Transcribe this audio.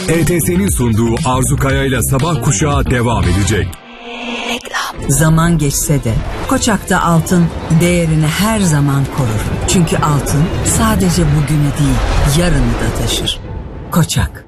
ETS'nin sunduğu Arzu Kaya ile Sabah Kuşağı devam edecek. Zaman geçse de Koçak'ta altın değerini her zaman korur. Çünkü altın sadece bugünü değil, yarını da taşır. Koçak.